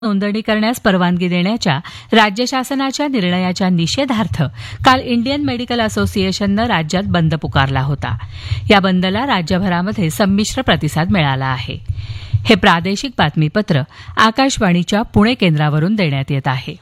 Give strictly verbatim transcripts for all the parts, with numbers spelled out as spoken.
नोंदणी करण्यास परवानगी देण्याच्या राज्य शासनाच्या निर्णयाच्या निषेधार्थ काल इंडियन मेडिकल असोसिएशननं राज्यात बंद पुकारला होता. या बंदला राज्यभरामध्ये संमिश्र प्रतिसाद मिळाला आहे. हे प्रादेशिक बातमीपत्र आकाशवाणीच्या पुणे केंद्रावरून देण्यात येत आहे.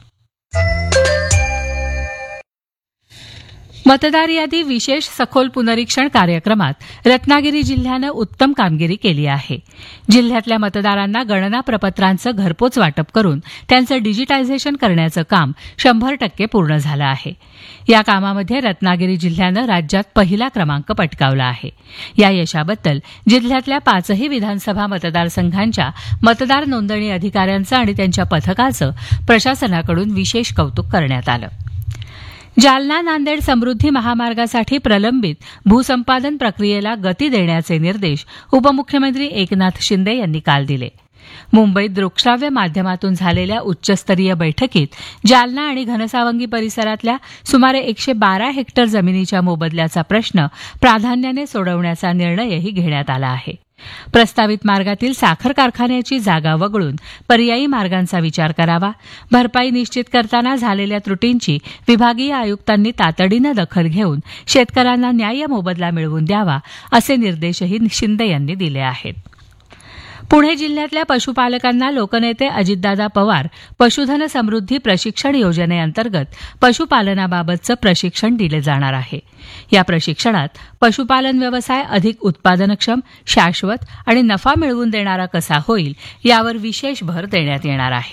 मतदार यादी विशेष सखोल पुनरीक्षण कार्यक्रमात रत्नागिरी जिल्ह्यानं उत्तम कामगिरी केली आहे. जिल्ह्यातल्या मतदारांना गणना प्रपत्रांचं घरपोच वाटप करून त्यांचं डिजिटायझेशन करण्याचं काम शंभर टक्के पूर्ण झालं आहे. या कामामध्ये रत्नागिरी जिल्ह्यानं राज्यात पहिला क्रमांक पटकावला आहे. या यशाबद्दल जिल्ह्यातल्या पाचही विधानसभा मतदारसंघांच्या मतदार नोंदणी अधिकाऱ्यांचं आणि त्यांच्या पथकाचं प्रशासनाकडून विशेष कौतुक करण्यात आलं. जालना नांदेड समृद्धी महामार्गासाठी प्रलंबित भूसंपादन प्रक्रियेला गती देण्याचे निर्देश उपमुख्यमंत्री एकनाथ शिंदे यांनी काल दिले. मुंबईत दृकश्राव्य माध्यमातून झालेल्या उच्चस्तरीय बैठकीत जालना आणि घनसावंगी परिसरातल्या सुमारे एकशे बारा हेक्टर जमिनीच्या मोबदल्याचा प्रश्न प्राधान्याने सोडवण्याचा निर्णयही घेण्यात आला आहे. प्रस्तावित मार्गातील साखर कारखान्याची जागा वगळून पर्यायी मार्गांचा विचार करावा. भरपाई निश्चित करताना झालेल्या त्रुटींची विभागीय आयुक्तांनी तातडीनं दखल घेऊन शेतकऱ्यांना न्याय्य मोबदला मिळवून द्यावा असे निर्देशही शिंदे यांनी दिले आहेत. पुणे जिल्ह्यातल्या पशुपालकांना लोकनेते अजितदादा पवार पशुधन समृद्धी प्रशिक्षण योजनेअंतर्गत पशुपालनाबाबतचं प्रशिक्षण दिले जाणार आहे. या प्रशिक्षणात पशुपालन व्यवसाय अधिक उत्पादनक्षम, शाश्वत आणि नफा मिळवून देणारा कसा होईल यावर विशेष भर देण्यात येणार आहे.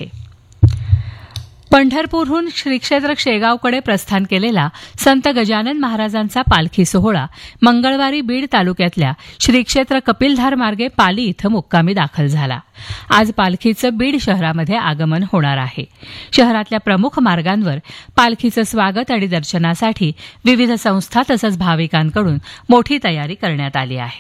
पंढरपूरहून श्रीक्षेत्र शेगावकडे प्रस्थान केलेला संत गजानन महाराजांचा पालखी सोहळा मंगळवारी बीड तालुक्यातल्या श्रीक्षेत्र कपिलधार मार्गे पाली इथं मुक्कामी दाखल झाला. आज पालखीचं बीड शहरामध्ये आगमन होणार आहे. शहरातल्या प्रमुख मार्गांवर पालखीचं स्वागत आणि दर्शनासाठी विविध संस्था तसंच भाविकांकडून मोठी तयारी करण्यात आली आहे.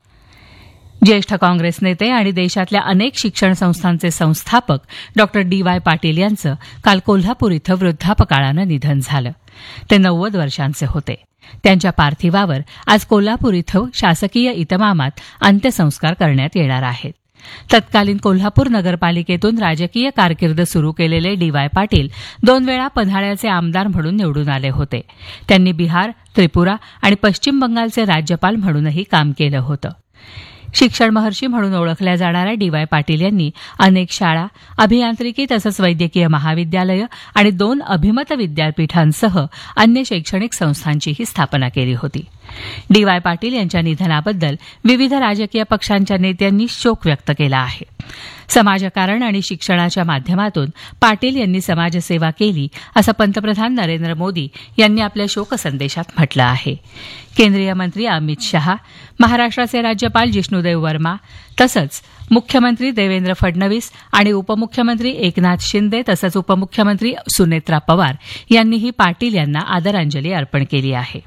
ज्येष्ठ काँग्रेस नेते आणि देशातल्या अनेक शिक्षण संस्थांचे संस्थापक डॉक्टर डी वाय पाटील यांचं काल कोल्हापूर इथं वृद्धापकाळानं निधन झालं. ते नव्वद वर्षांचे होते. त्यांच्या पार्थिवावर आज कोल्हापूर इथं शासकीय इतमामात अंत्यसंस्कार करण्यात येणार आहेत. तत्कालीन कोल्हापूर नगरपालिकेतून राजकीय कारकीर्द सुरू केलेले डी वाय पाटील दोन वेळा पन्हाळ्याचे आमदार म्हणून निवडून आले होते. त्यांनी बिहार, त्रिपुरा आणि पश्चिम बंगालचे राज्यपाल म्हणूनही काम केलं होतं. शिक्षण महर्षी म्हणून ओळखल्या जाणाऱ्या डी वाय पाटील यांनी अनेक शाळा, अभियांत्रिकी तसंच वैद्यकीय महाविद्यालयं आणि दोन अभिमत विद्यापीठांसह अन्य शैक्षणिक संस्थांचीही स्थापना केली होती. डी वाय पाटील यांच्या निधनाबद्दल विविध राजकीय पक्षांच्या नेत्यांनी शोक व्यक्त केला आहे. समाजकारण आणि शिक्षणाच्या माध्यमातून पाटील यांनी समाजसेवा केली असं पंतप्रधान नरेंद्र मोदी यांनी आपल्या शोकसंदेशात म्हटलं आहे. केंद्रीय मंत्री अमित शहा, महाराष्ट्राचे राज्यपाल जिष्णुदेव वर्मा तसंच मुख्यमंत्री देवेंद्र फडणवीस आणि उपमुख्यमंत्री एकनाथ शिंदे तसंच उपमुख्यमंत्री सुनेत्रा पवार यांनीही पाटील यांना आदरांजली अर्पण केली आहे.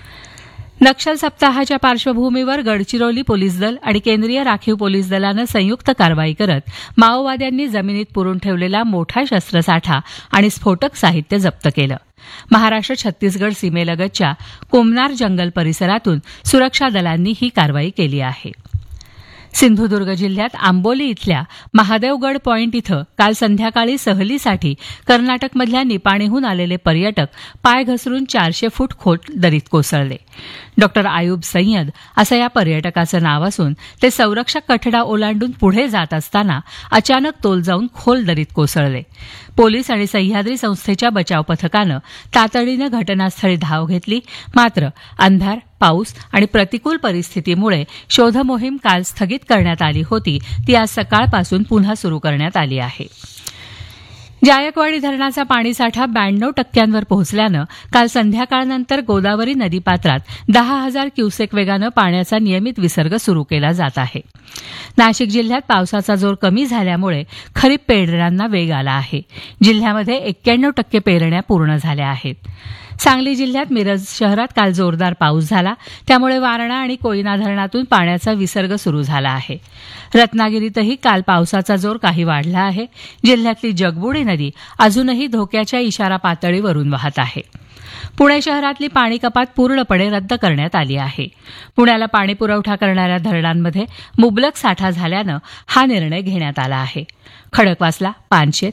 नक्षल सप्ताहाच्या पार्श्वभूमीवर गडचिरोली पोलीस दल आणि केंद्रीय राखीव पोलीस दलानं संयुक्त कारवाई करत माओवाद्यांनी जमिनीत पुरून ठेवलेला मोठा शस्त्रसाठा आणि स्फोटक साहित्य जप्त केलं. महाराष्ट्र छत्तीसगड सीमेलगतच्या कोमनार जंगल परिसरातून सुरक्षा दलांनी ही कारवाई केली आहे. सिंधुदुर्ग जिल्ह्यात आंबोली इथल्या महादेवगड पॉइंट इथं काल संध्याकाळी सहलीसाठी कर्नाटकमधल्या निपाणीहून आलेले पर्यटक पाय घसरून चारशे फूट खोल दरीत कोसळले. डॉक्टर आयुब सय्यद असं या पर्यटकाचं नाव असून ते संरक्षक कठडा ओलांडून पुढे जात असताना अचानक तोल जाऊन खोल दरीत कोसळले. पोलीस आणि सह्याद्री संस्थेच्या बचाव पथकानं तातडीनं घटनास्थळी धाव घेतली. मात्र अंधार, पाऊस आणि प्रतिकूल परिस्थितीमुळे शोधमोहीम काल स्थगित करण्यात आली होती. ती आज सकाळपासून पुन्हा सुरू करण्यात आली आहे. जायकवाडी धरणाचा पाणीसाठा ब्याण्णव टक्क्यांवर पोहोचल्यानं काल संध्याकाळनंतर गोदावरी नदीपात्रात दहा हजार क्युसेक वेगानं पाण्याचा नियमित विसर्ग सुरू केला जात आहे. नाशिक जिल्ह्यात पावसाचा जोर कमी झाल्यामुळे खरीप पेरण्यांना वेग आला आहे. जिल्ह्यामध्ये एक्क्याण्णव टक्के पेरण्या पूर्ण झाल्या आहेत. सांगली जिल्ह्यात मिरज शहरात काल जोरदार पाऊस झाला. त्यामुळे वारणा आणि कोयना धरणातून पाण्याचा विसर्ग सुरू झाला आहे. रत्नागिरीतही काल पावसाचा जोर काही वाढला आहे. जिल्ह्यातली जगबुडी नदी अजूनही धोक्याच्या इशारा पातळीवरून वाहत आहे. पुणे शहरातली पाणी कपात पूर्णपणे रद्द करण्यात आली आहे. पुण्याला पाणी पुरवठा करणाऱ्या धरणांमध्ये मुबलक साठा झाल्यानं हा निर्णय घेण्यात आला आहे. खडकवासला, पानशेत,